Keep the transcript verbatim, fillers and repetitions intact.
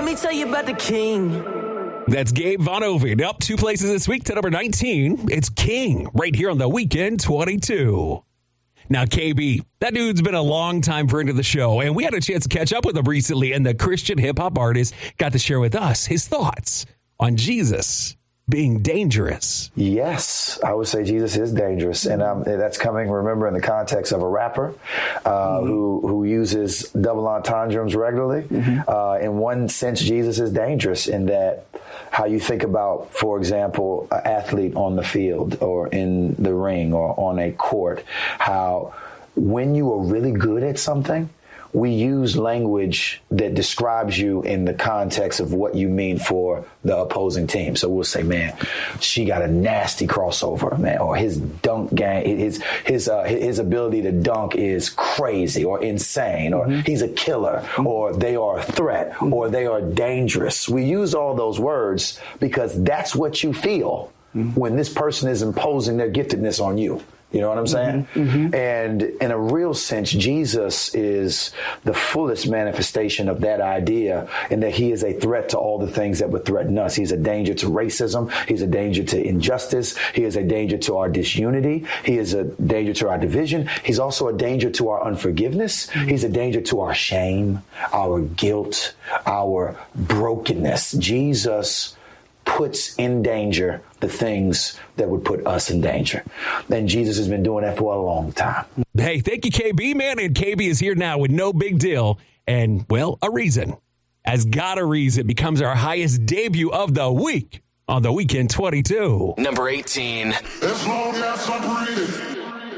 Let me tell you about the king. That's Gabe Von Ovid. Up two places this week to number nineteen. It's King right here on the Weekend twenty-two. Now, K B, that dude's been a long time friend of the show, and we had a chance to catch up with him recently, and the Christian hip-hop artist got to share with us his thoughts on Jesus being dangerous. Yes, I would say Jesus is dangerous, and um, that's coming, remember, in the context of a rapper uh, mm-hmm. who who uses double entendres regularly. Mm-hmm. Uh, in one sense, Jesus is dangerous in that how you think about, for example, an athlete on the field or in the ring or on a court, how when you are really good at something, we use language that describes you in the context of what you mean for the opposing team. So we'll say, man, she got a nasty crossover, man, or his dunk game, his his uh, his ability to dunk is crazy or insane, or mm-hmm. he's a killer, or they are a threat, mm-hmm. or they are dangerous. We use all those words because that's what you feel mm-hmm. when this person is imposing their giftedness on you. You know what I'm saying? Mm-hmm, mm-hmm. And in a real sense, Jesus is the fullest manifestation of that idea, in that he is a threat to all the things that would threaten us. He's a danger to racism. He's a danger to injustice. He is a danger to our disunity. He is a danger to our division. He's also a danger to our unforgiveness. Mm-hmm. He's a danger to our shame, our guilt, our brokenness. Jesus puts in danger the things that would put us in danger. And Jesus has been doing that for a long time. Hey, thank you, K B, man. And K B is here now with No Big Deal. And, well, a reason. As God a Reason becomes our highest debut of the week on the Weekend twenty-two. Number eighteen. As long as I'm breathing.